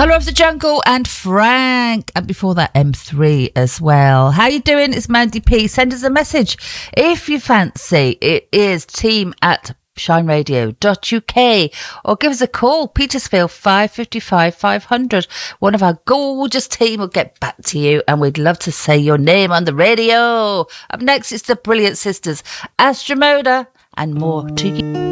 Colour of the Jungle and Frank. And before that, M3 as well. How you doing? It's Mandy P. Send us a message if you fancy. It is team@shineradio.uk or give us a call. Petersfield 555 500. One of our gorgeous team will get back to you and we'd love to say your name on the radio. Up next, it's the Brilliant Sisters, Astra Moda and more to you.